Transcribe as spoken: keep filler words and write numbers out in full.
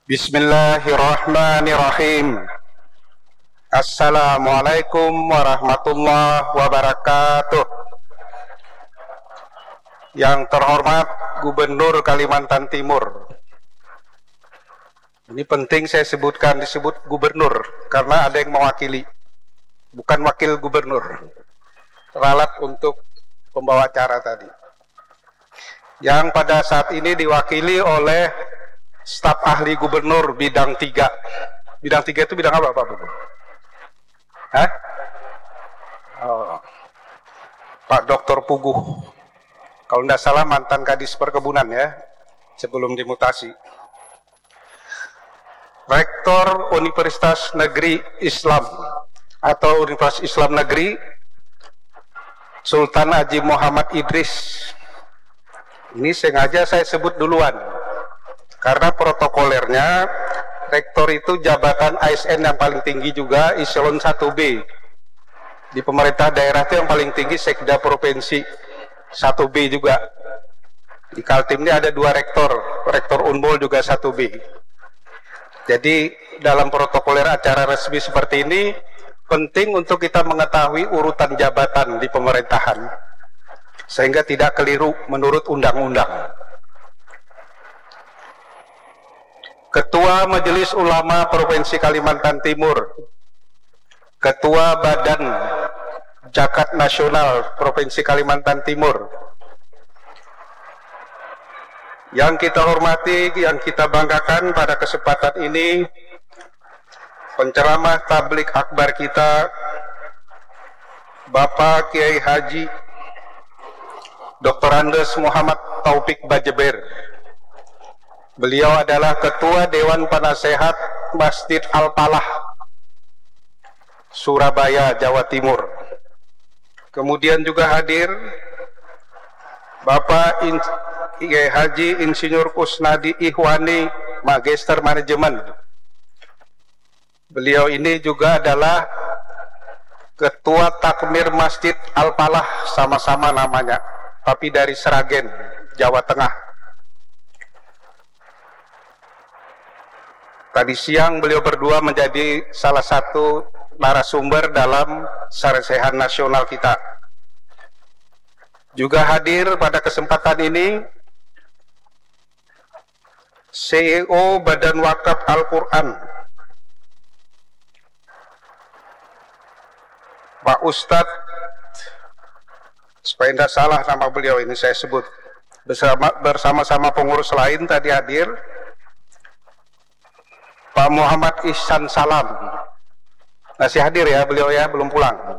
Bismillahirrahmanirrahim. Assalamualaikum warahmatullahi wabarakatuh. Yang terhormat Gubernur Kalimantan Timur. Ini penting saya sebutkan, disebut gubernur karena ada yang mewakili, bukan wakil gubernur. Ralat untuk pembawa acara tadi. Yang pada saat ini diwakili oleh staf ahli gubernur bidang tiga. Bidang tiga itu bidang apa Pak Bu? Hah? Oh. Pak Doktor Puguh. Kalau tidak salah mantan Kadis Perkebunan ya, sebelum dimutasi. Rektor Universitas Negeri Islam atau Universitas Islam Negeri Sultan Haji Muhammad Idris. Ini sengaja saya sebut duluan karena protokolernya rektor itu jabatan A S N yang paling tinggi juga, eselon satu B. Di pemerintah daerah itu yang paling tinggi Sekda Provinsi satu B juga. Di Kaltim ini ada dua rektor, rektor Unmul juga satu B. Jadi dalam protokoler acara resmi seperti ini penting untuk kita mengetahui urutan jabatan di pemerintahan sehingga tidak keliru menurut undang-undang. Ketua Majelis Ulama Provinsi Kalimantan Timur, Ketua Badan Zakat Nasional Provinsi Kalimantan Timur, yang kita hormati, yang kita banggakan pada kesempatan ini, penceramah tablik akbar kita, Bapak Kiai Haji Doktor Andes Muhammad Taufik Bajeber. Beliau adalah Ketua Dewan Penasehat Masjid Al-Falah, Surabaya, Jawa Timur. Kemudian juga hadir Bapak In Kiai Haji Insinyur Kusnadi Ihwani, Magister Manajemen. Beliau ini juga adalah Ketua Takmir Masjid Al-Falah, sama-sama namanya, tapi dari Sragen, Jawa Tengah. Tadi siang beliau berdua menjadi salah satu narasumber dalam Saresehan Nasional kita. Juga hadir pada kesempatan ini C E O Badan Wakaf Al-Quran, Pak Ustadz, supaya tidak salah nama beliau ini saya sebut, bersama bersama-sama pengurus lain tadi hadir, Pak Muhammad Ihsan Salam. Masih hadir ya beliau ya, belum pulang.